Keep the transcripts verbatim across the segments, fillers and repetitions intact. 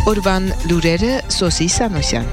Օրվան լուրերը Սոսի Սանոսյան։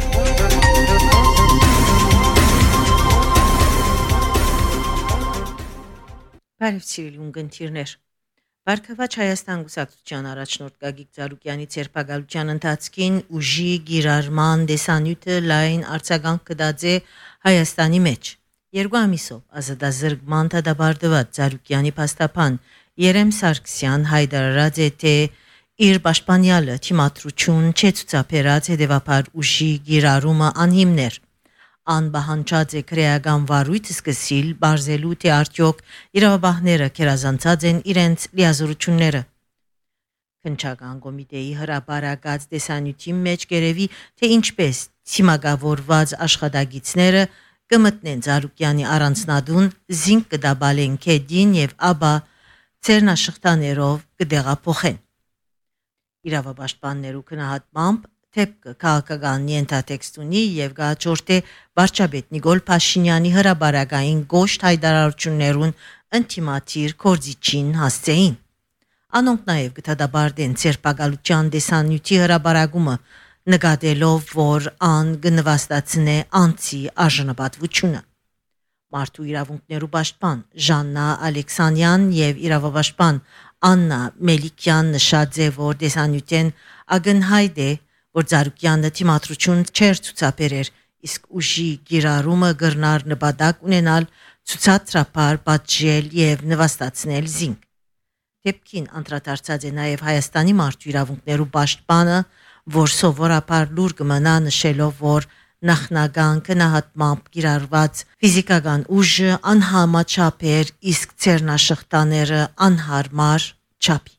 Բարև սիրելի ունկնդիրներ։ Վարքավաճ Հայաստան Կուսակցության առաջնորդ Գագիկ Ծառուկյանի ցերպակալության ընթացքին ուժի գիրառման դեսանյութը լայն արձագանք կդածե Հայաստանի մեջ։ Երկու ամիսով ազատազրկման դադարդված Ծառուկյանի փաստաբան Երեմ Սարգսյան հայտարարած է թե իր պաշտպանյալը թիմադրություն չեցուցաբերած հետևաբար ուժի գիրառումը անհիմներ։ Անբահանջած է քրեական վարույթ սկսիլ բարձելու թե արդյոք իրավաբանները կերազանցած են իրենց լիազորությունները։ Քննչական կոմիտեի հրապարակած դեսանյութի մեջ գերեվի թե ինչպես թիմագավորված աշխատագիցները կմտնեն Ծառուկյանի առանձնատուն զինք կդաբալեն քեդին եւ ապա ցերնաշխտաներով կդեղափոխեն։ Իրավապաշտպաններու քնահատմամբ թեփքը քաղաքական ենթատեքստ ունի եւ գաճորտե վարչապետ Նիկոլ Փաշինյանի հրաբարակային գոշտ հայտարարություններուն ինտիմատիր կորձիչին հասցեին։ Անոնք նաեւ գտադաբարդեն ցերպակալության դեսանյութի հրաբարակումը նկատելով որ ան գնվաստացնե անցի արժանապատվությունը։ Մարդու իրավունքներու պաշտպան Ժաննա Ալեքսանյան եւ իրավապաշտպան Աննա Մելիքյան նշած է որ դեսանյութեն ագնհայտ է որ Ծառուկյանը թիմադրություն չէր ցուցաբերեր իսկ ուժի գիրառումը գրնար նպատակ ունենալ ցուցադրապար պատժել եւ նվաստացնել զինք։ Դեպքին անդրադարձած է նաեւ Հայաստանի մարդու իրավունքներու պաշտպանը որ սովորաբար լուր կմնա նշելով որ նախնական կնահատմամբ գիրառված ֆիզիկական ուժը անհամաչափ էր իսկ ցերնաշխտաները անհարմար չափի։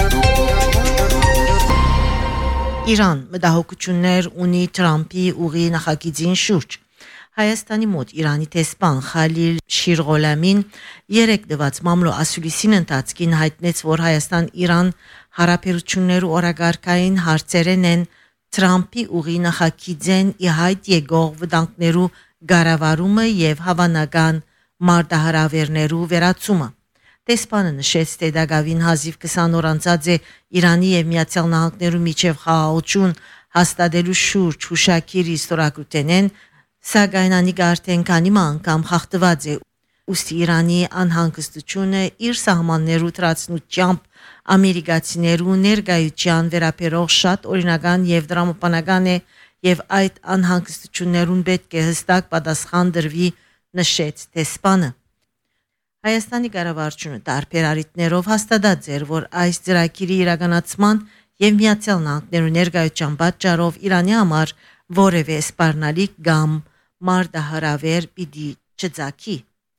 Իրան մտահոգություններ ունի Թրամփի ուղի նախագիծին շուրջ։ Հայաստանի մոտ Իրանի տեսփան Խալիլ Շիրղոլամին երեք դված մամլո ասուլիսին ընթացքին հայտնեց որ Հայաստան-Իրան հարաբերություններու օրագարկային հարցերեն են Թրամփի ուղի նախագիծեն ի հայտ եկող վտանգներու գարավարումը եւ հավանական մարտահրավերներու վերացումը։ Տեսփանը նշեց թե դակավին հազիվ քսան օր անցած է Իրանի եւ Միացյալ Նահանգներու միջև խաղաղություն հաստատելու շուրջ հուշակիրի ստորագրութենեն սակայն անիկա արդեն քանի անգամ խախտված է ուստի Իրանի անհանգստությունը իր սահմաններու տրածնությամբ ամերիկացիներու ներկայության վերաբերող շատ օրինական եւ դրամապանական է եւ այդ անհանգստություններուն պետք է հստակ պատասխան դրվի նշեց տեսփանը։ Հայաստանի կառավարությունը տարբեր առիթներով հաստատած էր որ այս ծրագիրի իրականացման եւ Միացյալ Նահանգներու ներկայության պատճառով Իրանի համար որևէ սպառնալիք կամ մարտահրավեր պիտի չծագի։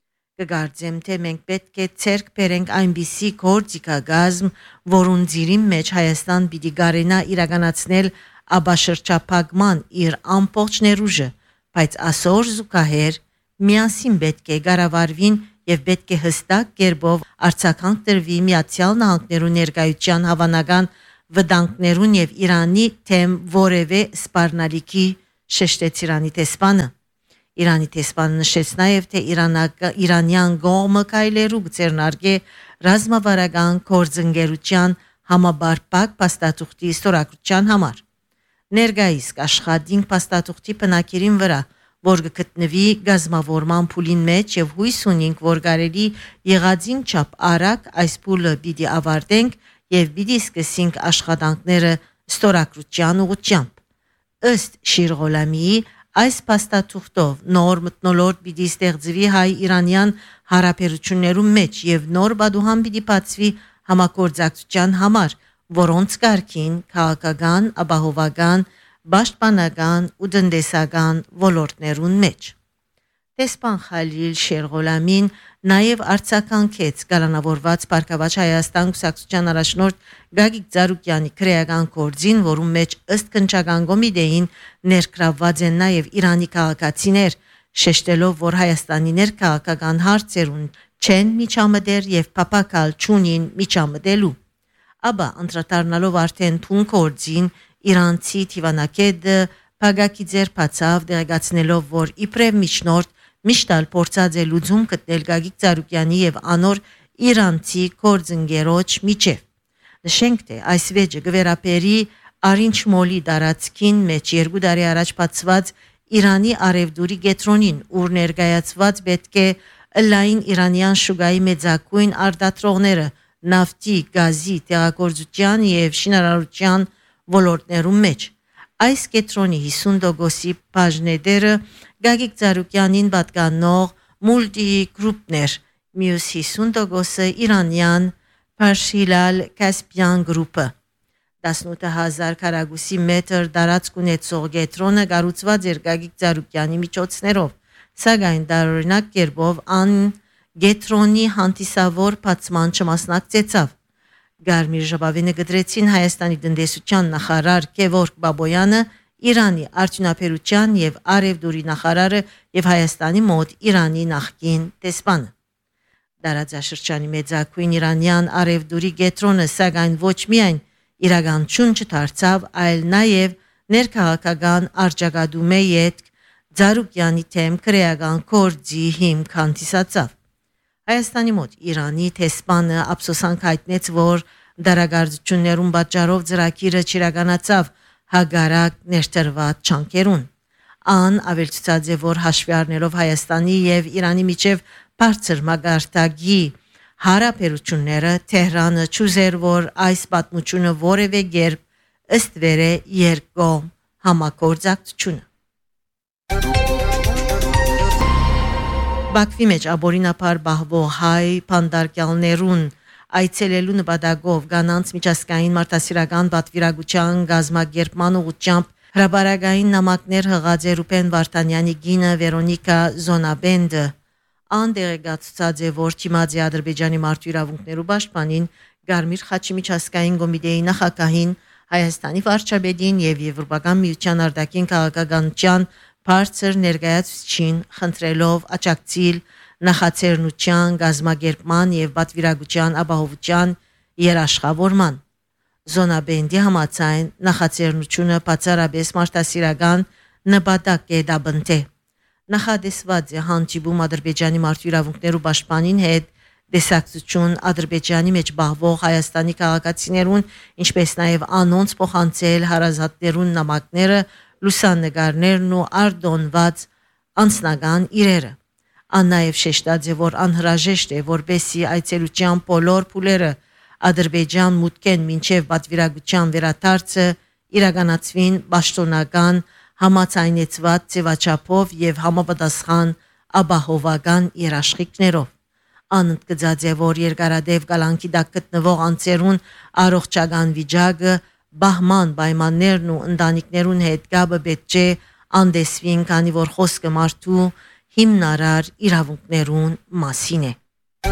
Կգարձեմ թե մենք պետք է ցերկ բերենք այնպիսի գործիքագազմ, որուն ծիրի մեջ Հայաստան պիտի գարենա իրականացնել աբաշրջափակման իր ամբողջ ներուժը, բայց ասոր զուգահեռ միասին պետք է գարավարվին եւ պետք է հստակ կերպով արձագանք տրվի Միացյալ Նահանգներու ներկայության հավանական վտանգներուն եւ Իրանի թեմ որևէ սպառնալիքի շեշտեց Իրանի տեսփանը։ Իրանի տեսփանը նշեց նաև թե Իրանյան կողմը կայլերու գծերնարգե ռազմավարական գործընկերության համաբարփակ փաստաթուղթի ստորագրության համար։ Ներկայիս աշխատին փաստաթուղթի բնակիրին վրա, որ գտնվի գազམավորման փուլին մեջ եւ հույս ունենք, որ կարելի եղածին չափ արագ այս փուլը պիտի ավարտենք եւ պիտի սկսենք աշխատանքները ստորագրության ուղղությամբ։ Ըստ Շիրղոլամիի այս փաստաթուղթով նոր մթնոլորտ պիտի ստեղծվի հայ-իրանյան հարաբերություններու մեջ եւ նոր բադուհան պիտի բացվի համագործակցության համար, որոնց կարգին քաղաքական, ապահովական, պաշտպանական ու տնտեսական ոլորտներուն մեջ։ Տեսփան Խալիլ Շիրղոլամին նաև արձագանքեց կալանավորված Վարքավաճ Հայաստան Կուսակցության առաջնորդ Գագիկ Ծառուկյանի քրեական գործին, որում մեջ ըստ քննչական կոմիտեին ներգրավված են նաև Իրանի քաղաքացիներ, շեշտելով, որ Հայաստանի ներքաղաքական հարցերուն չեն միջամտել եւ փապակալ չունին միջամտելու։ Աբա անդրադառնալով արդեն թուն գործին իրանցի թիվանակետը Փագակի ձերբացավ դեղեցնելով, որ իբրև միջնորդ միշտալ փորձած է լուծում գտնել Գագիկ Ծառուկյանի եւ անոր իրանցի գործընկերոջ միջև։ Նշենք թե այս վեճը գվերապերի Արինչ մոլի դարածքին մեջ երկու տարի առաջ բացված Իրանի արևդուրի գետրոնին, ուր ներկայացված պետք է լայն իրանյան շուգայի մեծակույն արտադրողները նավթի, գազի, տեղագործության եւ շինարարության ոլորտներում մեջ։ Այս կետրոնի հիսուն տոկոսի բաժնետերը Գագիկ Ծառուկյանին պատկանող մուլտի գրուպներ, մյուս հիսուն տոկոսը իրանյան Փարշիլալ Կասպիան գրուպը։ տասնութ հազար քառակուսի մետր տարածք ունեցող կետրոնը կառուցված էր Գագիկ Ծառուկյանի միջոցներով, սակայն տարօրինակ կերպով ան գետրոնի հանդիսավոր բացման չմասնակցեցավ։ Գարմիր ժապավենը գդրեցին Հայաստանի տնտեսության նախարար Գևորգ Բաբոյանը, Իրանի արդյունաբերության եւ արևդուրի նախարարը եւ Հայաստանի մոտ Իրանի նախկին դեսպանը։ Տարածաշրջանի մեծակույն իրանյան արևդուրի գետրոնը սակայն ոչ միայն իրականություն չդարձավ, այլ նաեւ ներքաղաքական արձակադում է յետք Ծառուկյանի թեմ քրեական կորձի հիմք հանդիսացավ։ Հայաստանի մոտ Իրանի դեսպանը ափսոսանք հայտնեց, որ դարագործություններում պատճառով ծրագիրը չիրականացավ հագարակ ներդրված չանկերուն։ Ան ավելցուցած է, որ հաշվի առնելով Հայաստանի եւ Իրանի միջև բարձր մագարտագի հարաբերությունները Թեհրանը չուզեր, որ այս պատմությունը որևէ կերպ ըստ վերը երկկողմ համագործակցությունը։ Բաքվի մեջ աբորինապար բահվող հայ փանդարկյալներուն այցելելու նպատակով կանանց միջազգային մարդասիրական պատվիրակության գազམ་ակերպման ուղղությամբ հրաբարակային նամակներ հղած է Ռուբեն Վարդանյանի գինը Վերոնիկա Զոնաբենդը, անդերեգացած է, որ Թիմադի Ադրբեջանի մարդու իրավունքներու պաշտպանին Գարմիր Խաչի միջազգային կոմիտեի նախագահին, Հայաստանի վարչապետին եւ Եվրոպական միության արտաքին քաղաքականության բարձր ներկայացուցիչին խնդրելով աջակցել նախաձեռնության գազམ་ակերպման եւ պատվիրակության ապահովության երաշխավորման։ Զոնաբենդի համաձայն նախաձեռնությունը բացառապես մարդասիրական նպատակ է դաբնտե։ Նախադեсված է հանդիպում Ադրբեջանի մարդու իրավունքներու պաշտպանին հետ դեսակցություն Ադրբեջանի մեջ բահվող Հայաստանի քաղաքացիներուն, ինչպես նաև անոնց փոխանցել հարազատներուն նամակները, լուսանկարներն ու արտոնված անձնական իրերը։ Ան նաև շեշտած է, որ անհրաժեշտ է, որպեսզի այցելության բոլոր փուլերը Ադրբեջան մուտքեն մինչև պատվիրակության վերադարձը իրականացվին պաշտոնական համաձայնեցված ձևաչափով եւ համապատասխան ապահովական երաշխիքներով։ Անընդգծած է, որ երկարադեպ կալանքի տակ գտնվող անձերուն առողջական վիճակը, բահման պայմաններն ու ընտանիքներուն հետ կապը պետք է անդեսվին, քանի որ խոսքը մարդու հիմնարար իրավունքներուն մասին է։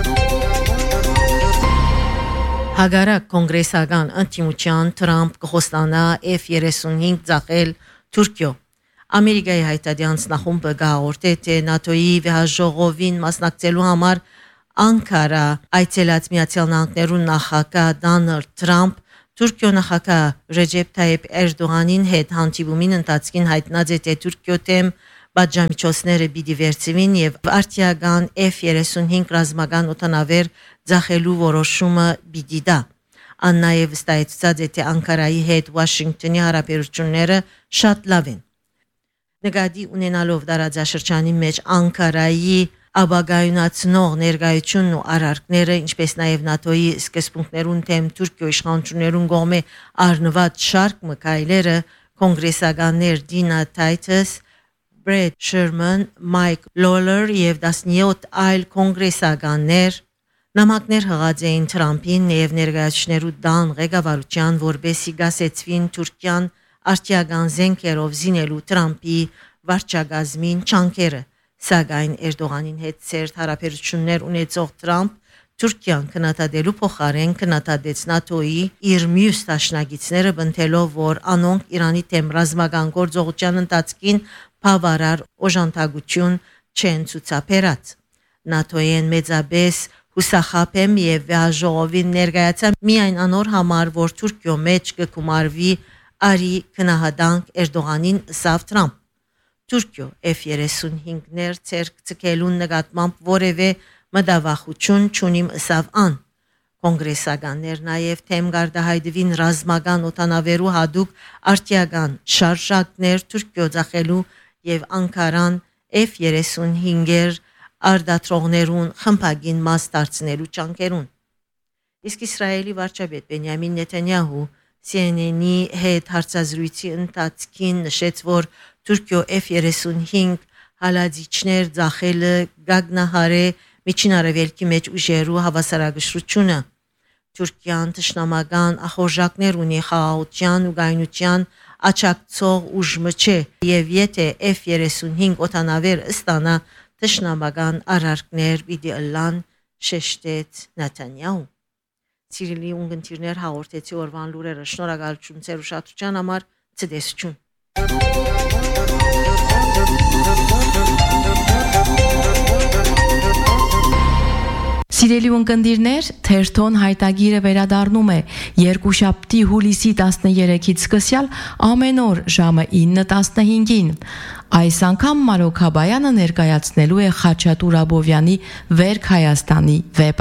Հագարակ կոնգրեսական ընդդիմության Թրամփ կխոստանա Էֆ երեսունհինգ ծախել Թուրքիո։ Ամերիկայի հայտարարած նախումբը գաղորդե, թե նատոյի վեհաժողովին մասնակցելու համար Անկարա այցելած Միացյալ Նահանգներու նախագահ Դոնալդ Թրամփ Թուրքիո նախագահ Ռեջեփ Թայիփ Էրդողանին հետ հանդիպումին ընթացքին հայտնած է, թե Թուրքիո թեմ բաժամիջոցները պիտի վերցվին եւ արտիական Էֆ երեսունհինգ ռազմական օդանավեր ծախելու որոշումը պիտի դա։ Ան նաեւ ստայեցած է, թե Անկարայի հետ Վաշինգտոնի հարաբերությունները շատ լավ են։ Նկատի ունենալով տարածաշրջանի մեջ Անկարայի ապագայունացնող ներկայությունն ու արարքները, ինչպես նաև ՆԱՏՕ-ի սկզբունքներուն թեմ Թուրքիո իշխանություններուն կողմէ առնված շարք մկայլերը, կոնգրեսականներ Դինա Թայթս, Բրեդ Շերման, Մայք Լոլեր եւ տասնյոթ այլ կոնգրեսականներ նամակներ հղած էին Թրամփին եւ ներկայացուցիչներու դան ղեկավարության, որբեսի գասեցվին Թուրքիան արտիական զենքերով զինելու Թրամփի վարչակազմին չանկերը, սակայն Էրդողանին հետ ցերտ հարաբերություններ ունեցող Թրամփ Թուրքիան քննադատելու փոխարեն քննադատեց ՆԱՏՕ-ի իր մյուս դաշնակիցները, բնթելով, որ անոնք Իրանի թեմ ռազմական գործողության ընթացքին բավարար օժանդակություն չեն ցուցաբերած։ ՆԱՏՕ-ին մեծապես հուսախաբ եմ եւ վեհաժողովին ներկայացա միայն անոր համար, որ Թուրքիո մեջ կգումարվի արի քնահատանք Էրդողանին սավ Թրամփ։ Թուրքիո Էֆ երեսունհինգներ ցերկ ցկելուն նկատմամբ որևէ մտավախություն չունիմ սավ ան։ կոնգրեսականներ նաև թեմ գարդահայտվին ռազմական օտանավերու հadoop արտիական շարժակներ Թուրքիո ձախելու եւ Անկարան F thirty-five արդատրողներուն խմբագին մաս դարձնելու ճանկերուն։ Իսկ Իսրայելի վարչապետ Բենյամին Նեթանյահու C N N-ի հետ հարցազրույցի ընթացքին նշեց, որ Թուրքիո F thirty-five հալածիչներ ձախելը գագնահարե միջին արևելքի մեջ ուժերու հավասարակշռությունը։ Թուրքիան թշնամական ախորժակներ ունի խաղաղության ու գայնության աչակցող ուժը չէ եւ եթե F thirty-five օտանավեր ստանա թշնամական արարքներ պիտի ըլլան շեշտեց Նեթանյահու։ Սիրելի ունգընտիրներ հաղորդեցի օրվան լուրերը շնորհակալություն ձեր ուշադրության համար ցտեսություն։ Սիրելի ունկնդիրներ, թերթոն հայտագիրը վերադառնում է երկուշաբթի հուլիսի տասներեքից սկսյալ ամեն օր ժամը ինը տասնհինգին։ Այս անգամ Մարոք Հաբայանը ներկայացնելու է Խաչատուր Աբովյանի «Վերք Հայաստանի» վեպը։